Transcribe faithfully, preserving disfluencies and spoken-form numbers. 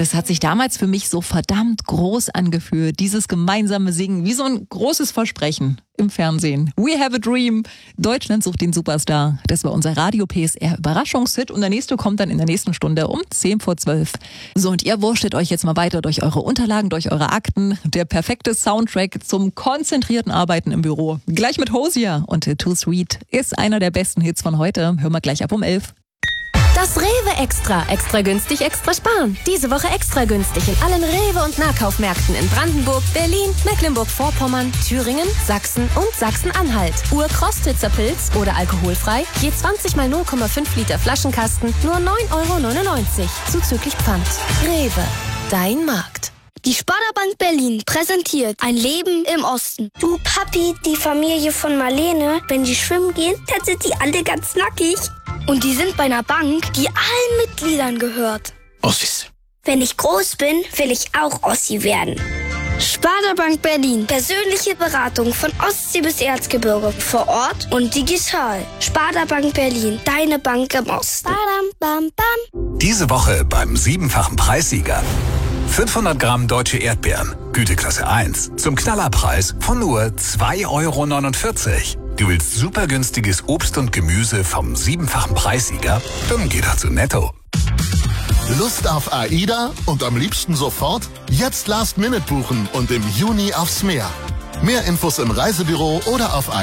das hat sich damals für mich so verdammt groß angefühlt. Dieses gemeinsame Singen, wie so ein großes Versprechen im Fernsehen. We have a dream. Deutschland sucht den Superstar. Das war unser Radio-P S R-Überraschungshit und der nächste kommt dann in der nächsten Stunde um zehn vor zwölf. So, und ihr wurschtet euch jetzt mal weiter durch eure Unterlagen, durch eure Akten. Der perfekte Soundtrack zum konzentrierten Arbeiten im Büro. Gleich mit Hozier und Too Sweet ist einer der besten Hits von heute. Hören wir gleich ab um elf. Das Rewe Extra. Extra günstig, extra sparen. Diese Woche extra günstig in allen Rewe- und Nahkaufmärkten in Brandenburg, Berlin, Mecklenburg-Vorpommern, Thüringen, Sachsen und Sachsen-Anhalt. Urkostritzer Pilz oder alkoholfrei, je zwanzig mal null Komma fünf Liter Flaschenkasten, nur neun Euro neunundneunzig. Zuzüglich Pfand. Rewe. Dein Markt. Die Sparda-Bank Berlin präsentiert ein Leben im Osten. Du Papi, die Familie von Marlene, wenn die schwimmen gehen, dann sind die alle ganz nackig. Und die sind bei einer Bank, die allen Mitgliedern gehört. Ossis. Wenn ich groß bin, will ich auch Ossi werden. Sparda-Bank Berlin. Persönliche Beratung von Ostsee bis Erzgebirge. Vor Ort und digital. Sparda-Bank Berlin. Deine Bank im Osten. Badam, bam, bam. Diese Woche beim siebenfachen Preissieger. fünfhundert Gramm deutsche Erdbeeren, Güteklasse eins, zum Knallerpreis von nur zwei Euro neunundvierzig. Du willst super günstiges Obst und Gemüse vom siebenfachen Preissieger? Dann geh doch zu Netto. Lust auf AIDA und am liebsten sofort? Jetzt Last Minute buchen und im Juni aufs Meer. Mehr Infos im Reisebüro oder auf